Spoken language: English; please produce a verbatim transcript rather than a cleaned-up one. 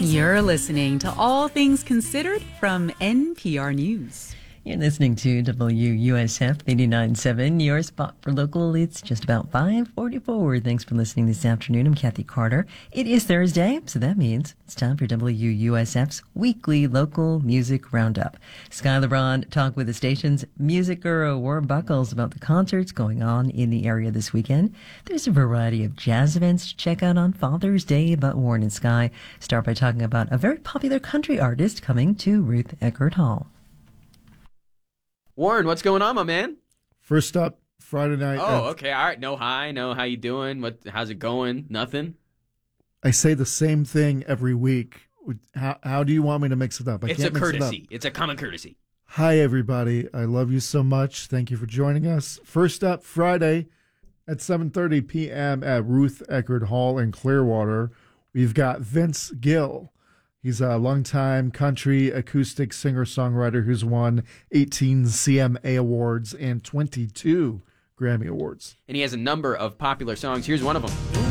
You're listening to All Things Considered from N P R News. You're listening to W U S F eighty-nine point seven, your spot for local. It's just about five forty-four. Thanks for listening this afternoon. I'm Kathy Carter. It is Thursday, so that means it's time for W U S F's weekly local music roundup. Sky LeBron talked with the station's music guru, Warren Buckles, about the concerts going on in the area this weekend. There's a variety of jazz events to check out on Father's Day, but Warren and Sky start by talking about a very popular country artist coming to Ruth Eckerd Hall. Warren, what's going on, my man? First up, Friday night. Oh, okay, all right. No hi, no how you doing? What? How's it going? Nothing. I say the same thing every week. How, how do you want me to mix it up? I it's can't a mix it courtesy. up. It's a common courtesy. Hi, everybody. I love you so much. Thank you for joining us. First up, Friday at seven thirty p.m. at Ruth Eckerd Hall in Clearwater, we've got Vince Gill. He's a longtime country acoustic singer-songwriter who's won eighteen C M A awards and twenty-two Grammy Awards. And he has a number of popular songs. Here's one of them.